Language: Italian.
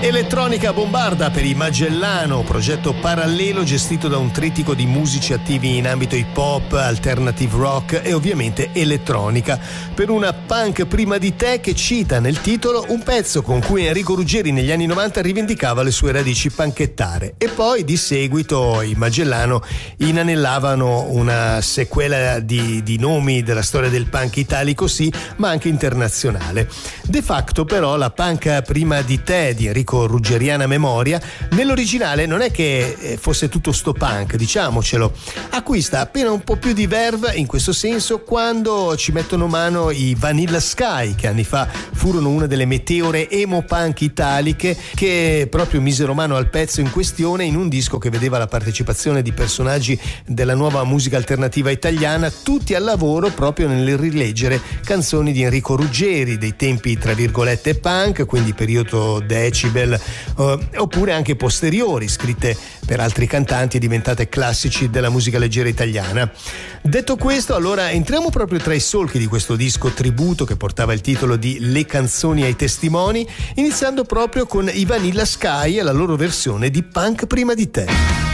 Elettronica bombarda per i Magellano, progetto parallelo gestito da un trittico di musici attivi in ambito hip hop, alternative rock e ovviamente elettronica, per una punk prima di te che cita nel titolo un pezzo con cui Enrico Ruggeri negli anni 90 rivendicava le sue radici panchettare, e poi di seguito i Magellano inanellavano una sequela di nomi della storia del punk italico, sì, ma anche internazionale. De facto però la punk prima di te di Enrico Ruggeriana memoria nell'originale non è che fosse tutto sto punk, diciamocelo, acquista appena un po' più di verve in questo senso quando ci mettono mano i Vanilla Sky, che anni fa furono una delle meteore emo punk italiche, che proprio misero mano al pezzo in questione in un disco che vedeva la partecipazione di personaggi della nuova musica alternativa italiana, tutti al lavoro proprio nel rileggere canzoni di Enrico Ruggeri dei tempi tra virgolette punk, quindi periodo Decibel, oppure anche posteriori, scritte per altri cantanti e diventate classici della musica leggera italiana. Detto questo, allora entriamo proprio tra i solchi di questo disco tributo che portava il titolo di Le canzoni ai testimoni, iniziando proprio con i Vanilla Sky e la loro versione di Punk prima di te.